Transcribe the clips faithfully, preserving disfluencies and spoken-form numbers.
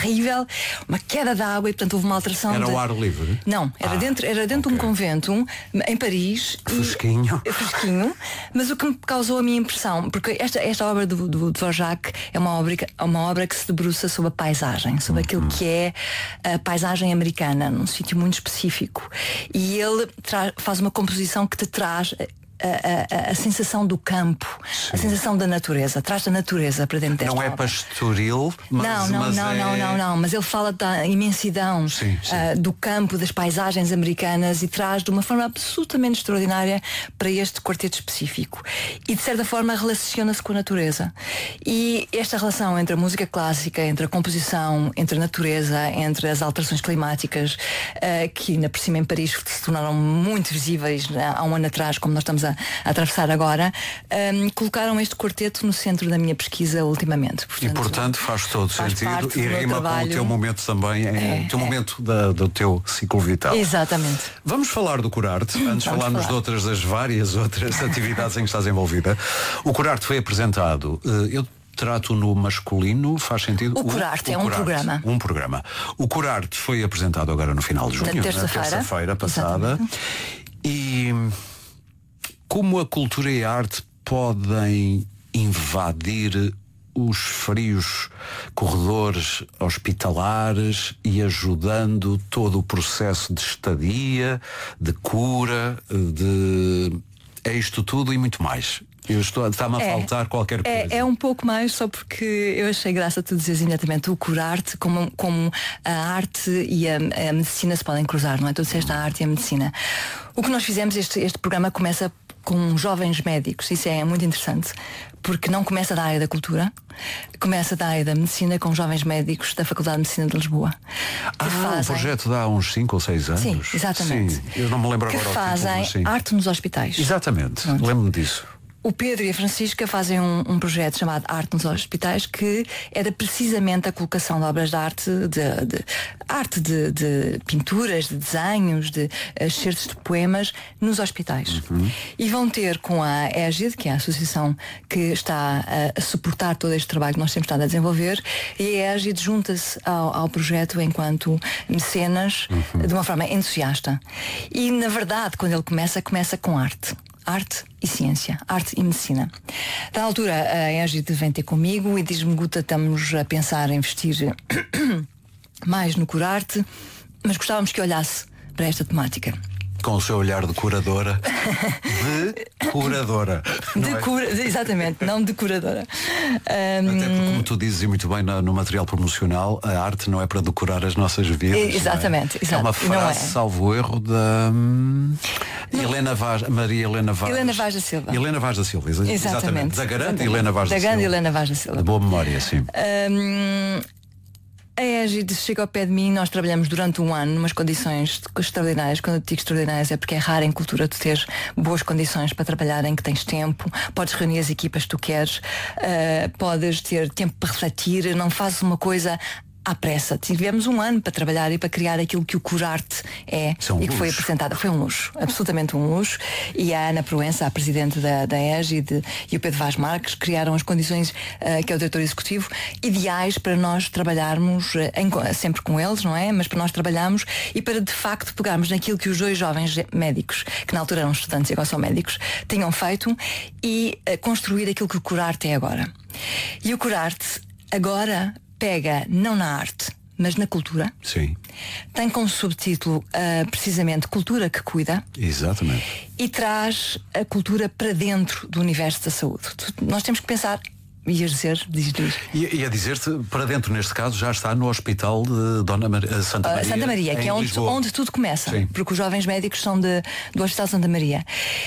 terrível, uma queda de água e portanto houve uma alteração. Era de... ao ar livre? Não, era ah, dentro, era dentro okay. de um convento em Paris. Fresquinho. E, fresquinho. Mas o que me causou a minha impressão, porque esta, esta obra do, do Dvorak é uma obra, uma obra que se debruça sobre a paisagem, sobre uhum. aquilo que é a paisagem americana, num sítio muito específico. E ele faz uma composição que te traz A, a, a sensação do campo, Sim. a sensação da natureza, traz a natureza para dentro desta Não é obra. pastoril, mas, não, não, mas não, é... não, não, não, mas ele fala da imensidão sim, sim. Uh, do campo, das paisagens americanas e traz de uma forma absolutamente extraordinária para este quarteto específico. E de certa forma relaciona-se com a natureza. E esta relação entre a música clássica, entre a composição, entre a natureza, entre as alterações climáticas, uh, que ainda por cima em Paris se tornaram muito visíveis uh, há um ano atrás, como nós estamos a A atravessar agora, um, colocaram este quarteto no centro da minha pesquisa ultimamente. Portanto, e portanto faz todo faz sentido e rima trabalho. com o teu momento também, é, é, o teu é. momento da, do teu ciclo vital. Exatamente. Vamos falar do Curarte, antes de falarmos falar. de outras das várias outras atividades em que estás envolvida. O Curarte foi apresentado, eu trato no masculino, faz sentido? O Curarte é um Curarte, programa. Um programa. O Curarte foi apresentado agora no final de junho, na terça-feira, terça-feira passada. Exatamente. E como a cultura e a arte podem invadir os frios corredores hospitalares e ajudando todo o processo de estadia, de cura, de é isto tudo e muito mais. Eu estou, está-me a é, faltar qualquer coisa. É, é um pouco mais só porque eu achei graça tu dizeres imediatamente o Curarte, como, como a arte e a, a medicina se podem cruzar, não é? Tu disseste a arte e a medicina. O que nós fizemos, este, este programa começa com jovens médicos, isso é muito interessante, porque não começa da área da cultura, começa da área da medicina com jovens médicos da Faculdade de Medicina de Lisboa. Ah, fazem... o projeto dá uns cinco ou seis anos. Sim, exatamente. Sim, eu não me lembro que agora. fazem o título, arte nos hospitais. Exatamente, Pronto. lembro-me disso. O Pedro e a Francisca fazem um, um projeto chamado Arte nos Hospitais, que era precisamente a colocação de obras de arte, de, de arte de, de pinturas, de desenhos, de excertos de poemas nos hospitais. Uhum. E vão ter com a EGID, que é a associação que está a, a suportar todo este trabalho que nós temos estado a desenvolver, e a EGID junta-se ao, ao projeto enquanto mecenas, uhum. de uma forma entusiasta. E na verdade, quando ele começa, começa com arte. Arte e ciência, arte e medicina. Da altura, a EGID vem ter comigo e diz-me: Guta, estamos a pensar em investir mais no Curarte, mas gostávamos que olhasse para esta temática. Com o seu olhar de curadora. De curadora. De é? cura, exatamente, não de curadora. Um... Até porque, como tu dizes muito bem no, no material promocional, a arte não é para decorar as nossas vidas. Exatamente. É? Exato. É uma frase, é. salvo erro, da hum, Helena Vaz, Maria Helena Vaz. Helena Vaz da Silva. Helena Vaz da Silva, exatamente. Exatamente. Da grande exatamente. Helena Vaz da, da Silva. Da grande Helena Vaz da Silva. De boa memória, sim. Um... A EGID chega ao pé de mim, nós trabalhamos durante um ano numas condições extraordinárias. Quando eu digo extraordinárias é porque é raro em cultura tu teres boas condições para trabalhar, em que tens tempo, podes reunir as equipas que tu queres, uh, podes ter tempo para refletir, não fazes uma coisa à pressa. Tivemos um ano para trabalhar e para criar aquilo que o Curarte é um e que foi apresentado. Foi um luxo, absolutamente um luxo. E a Ana Proença, a presidente da, da EGID, e o Pedro Vaz Marques criaram as condições, uh, que é o diretor executivo, ideais para nós trabalharmos, uh, em, sempre com eles, não é? Mas para nós trabalharmos e para de facto pegarmos naquilo que os dois jovens médicos, que na altura eram estudantes e agora são médicos, tinham feito e uh, construir aquilo que o Curarte é agora. E o Curarte agora pega não na arte, mas na cultura. Sim. Tem como subtítulo uh, precisamente Cultura que Cuida. Exatamente. E traz a cultura para dentro do universo da saúde. Nós temos que pensar. Ias dizer, diz, diz. E, e a dizer-te, para dentro neste caso, já está no hospital de Dona Mar... Santa Maria. Uh, Santa Maria, que é onde, onde tudo começa. Sim. Porque os jovens médicos são de, do Hospital Santa Maria.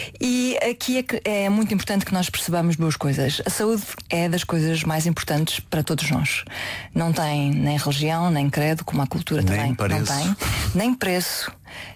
E aqui é, que é muito importante que nós percebamos duas coisas. A saúde é das coisas mais importantes para todos nós. Não tem nem religião, nem credo, como a cultura nem também preço. não tem. Nem preço.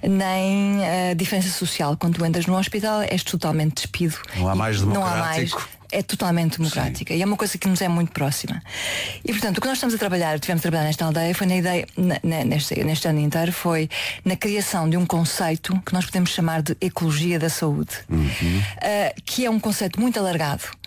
Nem uh, diferença social. Quando tu entras no hospital és totalmente despido. Não há mais democrático. Não há mais. É totalmente democrática. Sim. E é uma coisa que nos é muito próxima. E portanto o que nós estamos a trabalhar, tivemos a trabalhar nesta aldeia, foi na ideia, na, na, neste, neste ano inteiro, foi na criação de um conceito que nós podemos chamar de ecologia da saúde. Uhum. Uh, que é um conceito muito alargado.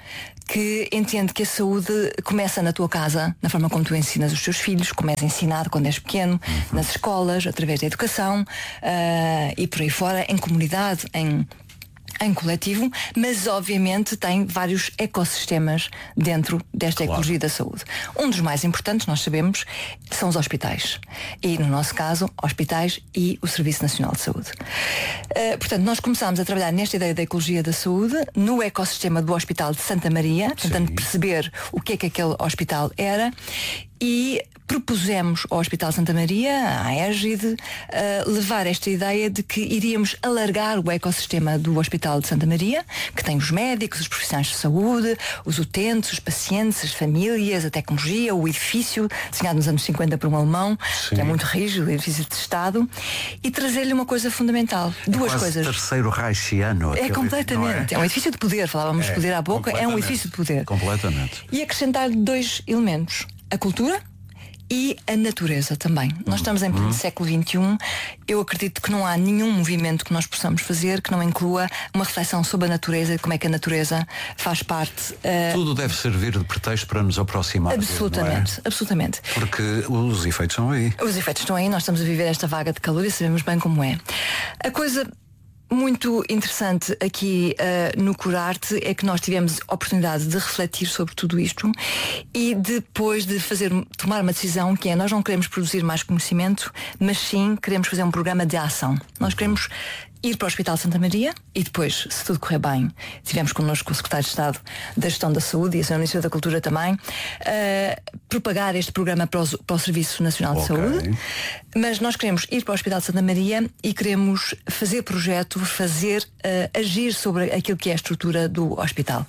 que entende que a saúde começa na tua casa, na forma como tu ensinas os teus filhos, como és ensinado quando és pequeno, uhum. nas escolas, através da educação uh, e por aí fora, em comunidade, em em coletivo, mas obviamente tem vários ecossistemas dentro desta claro. ecologia da saúde. Um dos mais importantes, nós sabemos, são os hospitais. E no nosso caso, hospitais e o Serviço Nacional de Saúde. Uh, portanto, nós começámos a trabalhar nesta ideia da ecologia da saúde no ecossistema do Hospital de Santa Maria, tentando perceber o que é que aquele hospital era, e propusemos ao Hospital Santa Maria, à Égide, uh, levar esta ideia de que iríamos alargar o ecossistema do Hospital de Santa Maria, que tem os médicos, os profissionais de saúde, os utentes, os pacientes, as famílias, a tecnologia, o edifício, desenhado nos anos cinquenta por um alemão, Sim. que é muito rígido, edifício de Estado, e trazer-lhe uma coisa fundamental. É Duas quase coisas. Terceiro Reichiano. É completamente. É? é um edifício de poder, falávamos é, de poder há pouco, é um edifício de poder. Completamente. E acrescentar dois elementos. A cultura e a natureza também. Nós estamos em pleno século vinte e um. Eu acredito que não há nenhum movimento que nós possamos fazer que não inclua uma reflexão sobre a natureza e como é que a natureza faz parte. Uh... Tudo deve servir de pretexto para nos aproximar. Absolutamente, não é? absolutamente. Porque os efeitos estão aí. Os efeitos estão aí, nós estamos a viver esta vaga de calor e sabemos bem como é. A coisa muito interessante aqui uh, no Curarte é que nós tivemos a oportunidade de refletir sobre tudo isto e depois de fazer, tomar uma decisão que é: nós não queremos produzir mais conhecimento, mas sim queremos fazer um programa de ação. Nós queremos ir para o Hospital Santa Maria e depois, se tudo correr bem, tivemos connosco o Secretário de Estado da Gestão da Saúde e a senhora Ministra da Cultura também, uh, propagar este programa para, os, para o Serviço Nacional de okay. Saúde. Mas nós queremos ir para o Hospital Santa Maria e queremos fazer projeto, fazer, uh, agir sobre aquilo que é a estrutura do hospital.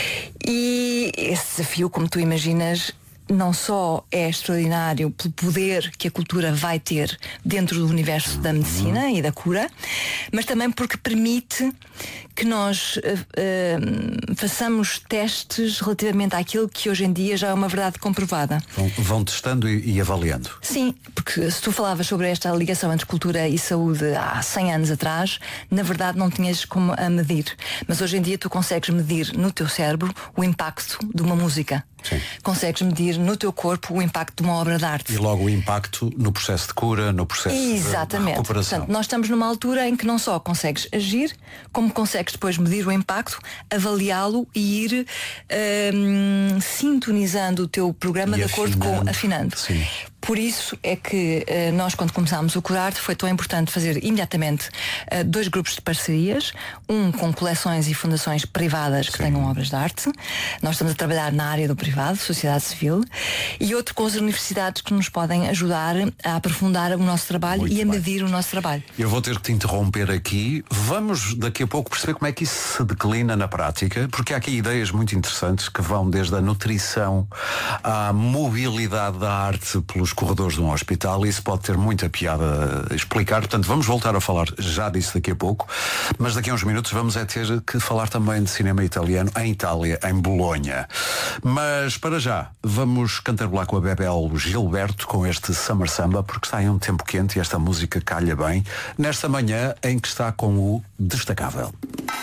E esse desafio, como tu imaginas, não só é extraordinário pelo poder que a cultura vai ter dentro do universo da medicina e da cura, mas também porque permite que nós uh, uh, façamos testes relativamente àquilo que hoje em dia já é uma verdade comprovada. Vão, vão testando e, e avaliando. Sim, porque se tu falavas sobre esta ligação entre cultura e saúde há cem anos atrás, na verdade não tinhas como a medir. Mas hoje em dia tu consegues medir no teu cérebro o impacto de uma música. Sim. Consegues medir no teu corpo o impacto de uma obra de arte. E logo o impacto no processo de cura, no processo Exatamente. de recuperação. Portanto, nós estamos numa altura em que não só consegues agir, como consegues depois medir o impacto, avaliá-lo e ir hum, sintonizando o teu programa e de afinando. acordo com afinando. Sim. Por isso é que uh, nós, quando começámos o Curarte, foi tão importante fazer imediatamente uh, dois grupos de parcerias, um com coleções e fundações privadas que Sim. tenham obras de arte. Nós estamos a trabalhar na área do privado, sociedade civil, e outro com as universidades que nos podem ajudar a aprofundar o nosso trabalho Muito e a bem. medir o nosso trabalho. Eu vou ter que te interromper aqui. Vamos daqui a pouco perceber como é que isso se declina na prática, porque há aqui ideias muito interessantes que vão desde a nutrição à mobilidade da arte pelos corredores de um hospital, e isso pode ter muita piada a explicar. Portanto, vamos voltar a falar já disso daqui a pouco, mas daqui a uns minutos vamos é ter que falar também de cinema italiano em Itália, em Bolonha. Mas para já, vamos cantarolar com a Bebel Gilberto com este Summer Samba, porque está em um tempo quente e esta música calha bem nesta manhã em que está com o Destacável.